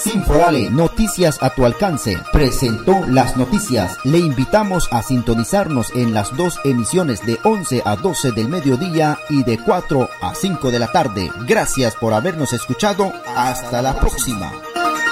Sinfodale, noticias a tu alcance, presentó las noticias. Le invitamos a sintonizarnos en las dos emisiones de 11 a 12 del mediodía y de 4 a 5 de la tarde. Gracias por habernos escuchado. Hasta la próxima.